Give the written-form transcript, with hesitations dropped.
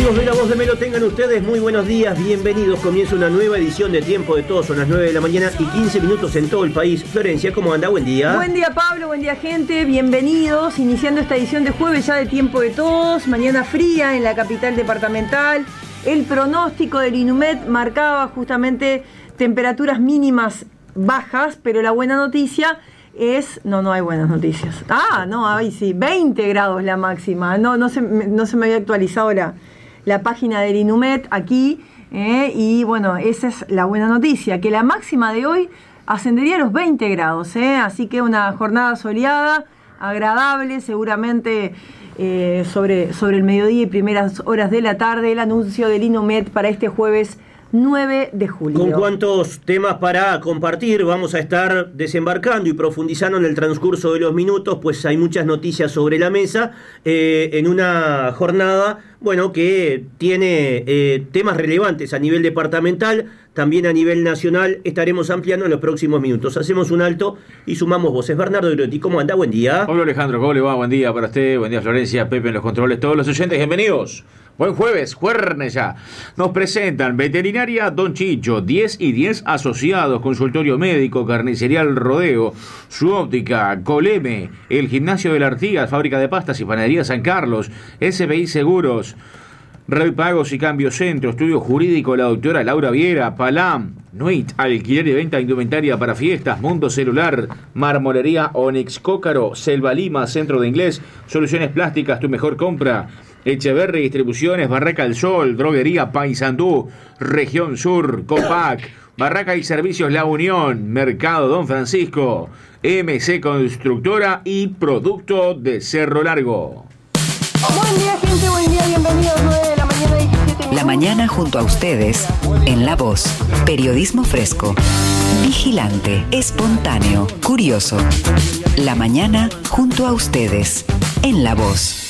Amigos de La Voz de Melo, tengan ustedes muy buenos días, bienvenidos. Comienza una nueva edición de Tiempo de Todos, son las 9 de la mañana y 15 minutos en todo el país. Florencia, ¿cómo anda? Buen día. Buen día, Pablo, buen día, gente, bienvenidos. Iniciando esta edición de jueves ya de Tiempo de Todos, mañana fría en la capital departamental. El pronóstico del INUMED marcaba justamente temperaturas mínimas bajas, pero la buena noticia es... No hay buenas noticias. Ahí sí, 20 grados la máxima. No se me había actualizado la página del INUMED aquí. Y bueno, esa es la buena noticia, que la máxima de hoy ascendería a los 20 grados. Así que una jornada soleada, agradable, seguramente sobre el mediodía y primeras horas de la tarde. El anuncio del INUMED para este jueves 9 de julio. ¿Con cuántos temas para compartir? Vamos a estar desembarcando y profundizando en el transcurso de los minutos, pues hay muchas noticias sobre la mesa en una jornada, bueno, que tiene temas relevantes a nivel departamental, también a nivel nacional. Estaremos ampliando en los próximos minutos. Hacemos un alto y sumamos voces. Bernardo Grotti, ¿cómo anda? Buen día. Hola Alejandro, ¿cómo le va? Buen día para usted, buen día Florencia, Pepe en los controles, todos los oyentes, bienvenidos. Buen jueves, jueves ya. Nos presentan Veterinaria Don Chicho, 10 y 10 asociados, consultorio médico, carnicería El Rodeo, Su Óptica, Coleme, el Gimnasio de la Artigas, Fábrica de Pastas y Panadería San Carlos, SBI Seguros, Red Pagos y Cambio Centro, Estudio Jurídico, la doctora Laura Viera, Palam, Nuit, alquiler y venta de indumentaria para fiestas, Mundo Celular, Marmolería Onyx Cócaro, Selva Lima, Centro de Inglés, Soluciones Plásticas, tu mejor compra, Echeverri Distribuciones, Barraca del Sol, Droguería Paysandú, Región Sur, Copac, Barraca y Servicios La Unión, Mercado Don Francisco, MC Constructora y Producto de Cerro Largo. Buen día, gente, buen día, bienvenidos. 9 de la mañana, 17 minutos. La mañana junto a ustedes, en La Voz, periodismo fresco, vigilante, espontáneo, curioso. La mañana junto a ustedes, en La Voz.